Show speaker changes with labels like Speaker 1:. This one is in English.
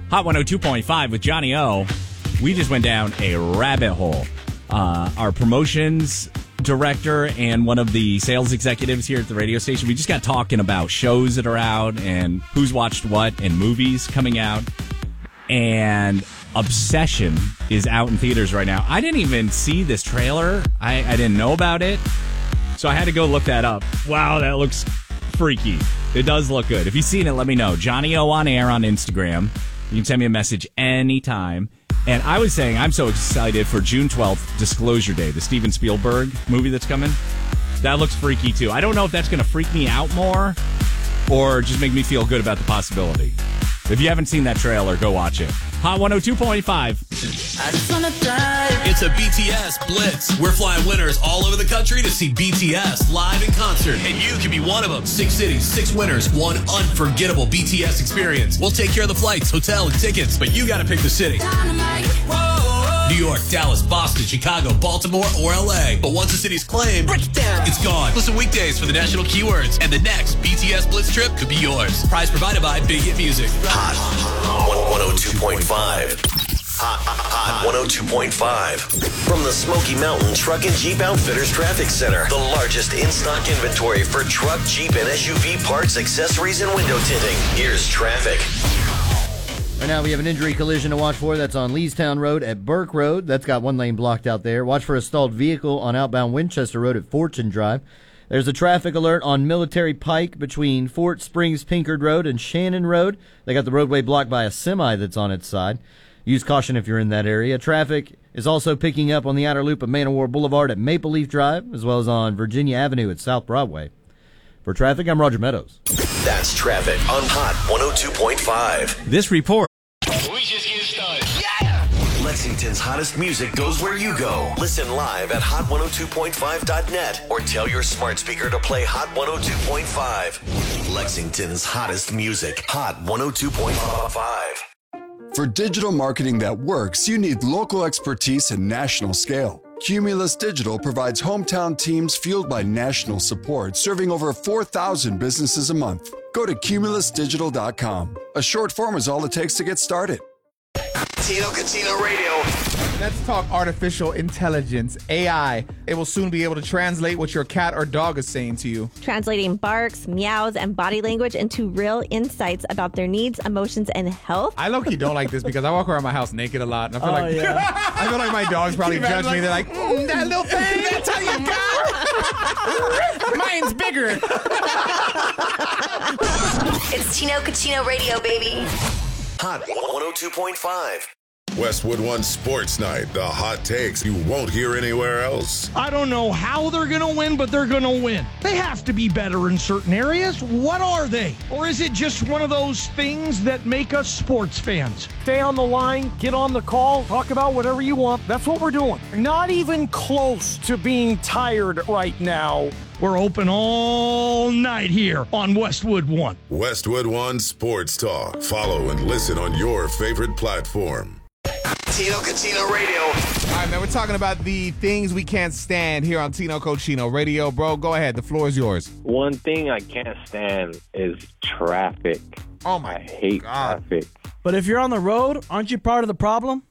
Speaker 1: Hot 102.5 with Johnny O. We just went down a rabbit hole. Our promotions director and one of the sales executives here at the radio station, we just got talking about shows that are out and who's watched what and movies coming out. And Obsession is out in theaters right now. I didn't even see this trailer. I didn't know about it. So I had to go look that up. Wow, that looks freaky. It does look good. If you've seen it, let me know. Johnny O on air on Instagram. You can send me a message anytime. And I was saying I'm so excited for June 12th, Disclosure Day, the Steven Spielberg movie that's coming. That looks freaky, too. I don't know if that's going to freak me out more or just make me feel good about the possibility. If you haven't seen that trailer, go watch it. Hot 102.5.
Speaker 2: It's a BTS Blitz. We're flying winners all over the country to see BTS live in concert. And you can be one of them. 6 cities, 6 winners, one unforgettable BTS experience. We'll take care of the flights, hotel, and tickets, but you got to pick the city. New York, Dallas, Boston, Chicago, Baltimore, or LA. But once the city's claimed, it's gone. Listen weekdays for the national keywords, and the next BTS Blitz trip could be yours. Prize provided by Big Hit Music.
Speaker 3: Hot 102.5. Hot 102.5. From the Smoky Mountain Truck and Jeep Outfitters Traffic Center, the largest in-stock inventory for truck, Jeep, and SUV parts, accessories, and window tinting. Here's traffic.
Speaker 4: Right now we have an injury collision to watch for. That's on Leestown Road at Burke Road. That's got one lane blocked out there. Watch for a stalled vehicle on outbound Winchester Road at Fortune Drive. There's a traffic alert on Military Pike between Fort Springs Pinkard Road and Shannon Road. They got the roadway blocked by a semi that's on its side. Use caution if you're in that area. Traffic is also picking up on the outer loop of Man o' War Boulevard at Maple Leaf Drive, as well as on Virginia Avenue at South Broadway. For traffic, I'm Roger Meadows.
Speaker 3: That's traffic on Hot 102.5.
Speaker 1: This report.
Speaker 2: We just get started. Yeah!
Speaker 3: Lexington's hottest music goes where you go. Listen live at hot102.5.net or tell your smart speaker to play Hot 102.5. Lexington's hottest music. Hot 102.5.
Speaker 5: For digital marketing that works, you need local expertise and national scale. Cumulus Digital provides hometown teams fueled by national support, serving over 4,000 businesses a month. Go to cumulusdigital.com. A short form is all it takes to get started.
Speaker 3: Tino Cucino Radio.
Speaker 6: Let's talk artificial intelligence, AI. It will soon be able to translate what your cat or dog is saying to you.
Speaker 7: Translating barks, meows, and body language into real insights about their needs, emotions, and health.
Speaker 6: I low-key don't like this because I walk around my house naked a lot. And I feel like my dogs probably judge me. They're like, that little thing, that's how you got. Mine's bigger.
Speaker 8: It's Tino Cucino Radio, baby.
Speaker 3: Hot 102.5.
Speaker 9: Westwood One Sports Night, the hot takes you won't hear anywhere else.
Speaker 10: I don't know how they're going to win, but they're going to win. They have to be better in certain areas. What are they? Or is it just one of those things that make us sports fans? Stay on the line, get on the call, talk about whatever you want. That's what we're doing. Not even close to being tired right now. We're open all night here on Westwood One.
Speaker 9: Westwood One Sports Talk. Follow and listen on your favorite platform.
Speaker 3: Tino Cucino Radio.
Speaker 6: All right, man, we're talking about the things we can't stand here on Tino Cucino Radio. Bro, go ahead. The floor is yours.
Speaker 11: One thing I can't stand is traffic.
Speaker 6: Oh, my
Speaker 11: I hate traffic.
Speaker 12: But if you're on the road, aren't you part of the problem?